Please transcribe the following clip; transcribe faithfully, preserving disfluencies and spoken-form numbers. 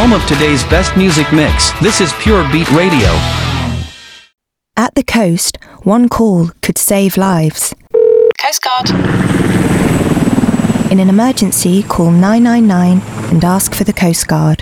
home of today's best music mix. This is Pure Beat Radio. At the coast, one call could save lives. Coast Guard. In an emergency, call nine nine nine and ask for the Coast Guard.